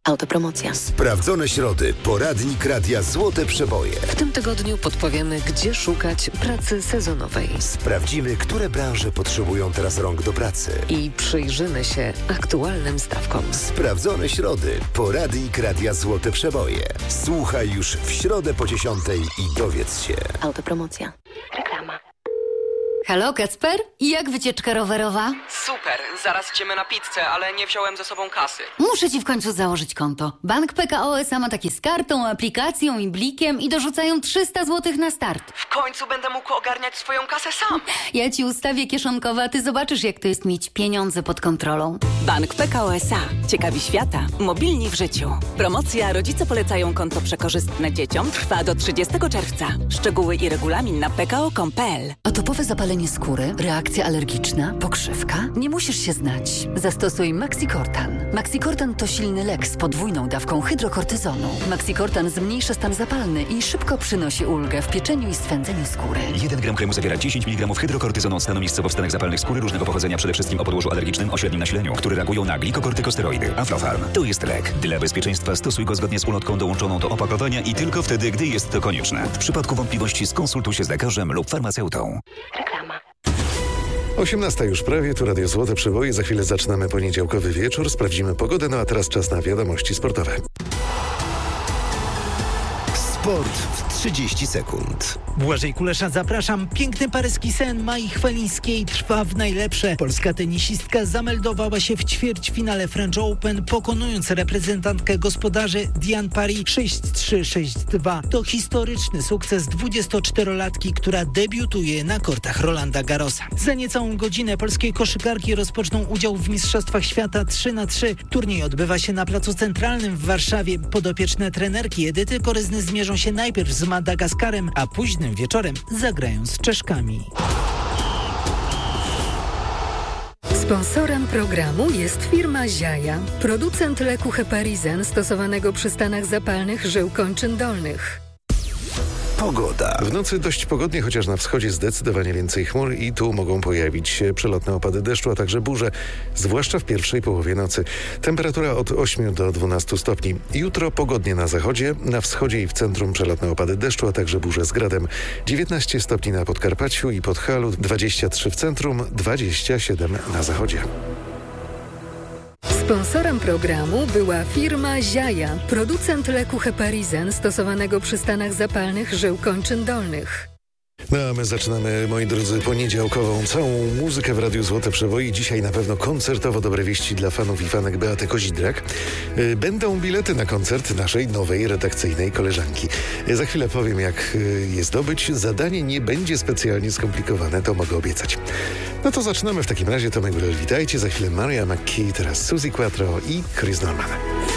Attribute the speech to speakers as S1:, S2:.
S1: Autopromocja.
S2: Sprawdzone środy. Poradnik Radia Złote Przeboje.
S1: W tym tygodniu podpowiemy, gdzie szukać pracy sezonowej.
S2: Sprawdzimy, które branże potrzebują teraz rąk do pracy.
S1: I przyjrzymy się aktualnym stawkom.
S2: Sprawdzone środy. Poradnik Radia Złote Przeboje. Słuchaj już w środę po 10:00 i dowiedz się.
S1: Autopromocja. Reklama.
S3: Halo, Kacper? Jak wycieczka rowerowa?
S4: Super, zaraz idziemy na pizzę, ale nie wziąłem ze sobą kasy.
S3: Muszę ci w końcu założyć konto. Bank PKO SA ma takie z kartą, aplikacją i blikiem i dorzucają 300 zł na start.
S4: W końcu będę mógł ogarniać swoją kasę sam.
S3: Ja ci ustawię kieszonkowe, a ty zobaczysz, jak to jest mieć pieniądze pod kontrolą.
S5: Bank PKO SA. Ciekawi świata. Mobilni w życiu. Promocja Rodzice polecają konto przekorzystne dzieciom trwa do 30 czerwca. Szczegóły i regulamin na pko.com.pl.
S3: Atopowe zapalenie skóry, reakcja alergiczna, pokrzywka? Nie musisz się znać. Zastosuj Maxicortan. Maxicortan to silny lek z podwójną dawką hydrokortyzonu. Maxicortan zmniejsza stan zapalny i szybko przynosi ulgę w pieczeniu i swędzeniu skóry.
S6: 1 gram kremu zawiera 10 mg hydrokortyzonu stanowiskowo w stanach zapalnych skóry różnego pochodzenia, przede wszystkim o podłożu alergicznym o średnim nasileniu, które reagują na glikokortykosteroidy. Aflofarm to jest lek. Dla bezpieczeństwa stosuj go zgodnie z ulotką dołączoną do opakowania i tylko wtedy, gdy jest to konieczne. W przypadku wątpliwości skonsultuj się z lekarzem lub farmaceutą.
S1: Reklama.
S7: 18 już prawie, tu Radio Złote Przeboje. Za chwilę zaczynamy poniedziałkowy wieczór, sprawdzimy pogodę, no a teraz czas na wiadomości sportowe.
S2: Sport w 30 sekund.
S8: Błażej Kulesza, zapraszam. Piękny paryski sen Mai Chwalińskiej trwa w najlepsze. Polska tenisistka zameldowała się w ćwierćfinale French Open, pokonując reprezentantkę gospodarzy Diane Paris 6-3-6-2. To historyczny sukces 24-latki, która debiutuje na kortach Rolanda Garrosa. Za niecałą godzinę polskie koszykarki rozpoczną udział w Mistrzostwach Świata 3x3. Turniej odbywa się na Placu Centralnym w Warszawie. Podopieczne trenerki Edyty Koryzny zmierzą się najpierw z Madagaskarem, a późnym wieczorem zagrają z Czeszkami.
S9: Sponsorem programu jest firma Ziaja, producent leku Heparizen stosowanego przy stanach zapalnych żył kończyn dolnych.
S2: Pogoda.
S7: W nocy dość pogodnie, chociaż na wschodzie zdecydowanie więcej chmur i tu mogą pojawić się przelotne opady deszczu, a także burze, zwłaszcza w pierwszej połowie nocy. Temperatura od 8 do 12 stopni. Jutro pogodnie na zachodzie, na wschodzie i w centrum przelotne opady deszczu, a także burze z gradem. 19 stopni na Podkarpaciu i Podhalu, 23 w centrum, 27 na zachodzie.
S9: Sponsorem programu była firma Ziaja, producent leku Heparizen stosowanego przy stanach zapalnych żył kończyn dolnych.
S7: No a my zaczynamy, moi drodzy, poniedziałkową całą muzykę w Radiu Złote Przeboje. Dzisiaj na pewno koncertowo dobre wieści dla fanów i fanek Beaty Kozidrak. Będą bilety na koncert naszej nowej redakcyjnej koleżanki. Za chwilę powiem, jak je zdobyć. Zadanie nie będzie specjalnie skomplikowane, to mogę obiecać. No to zaczynamy w takim razie. Tomek Górel, witajcie. Za chwilę Maria McKee, teraz Suzy Quattro i Chris Norman.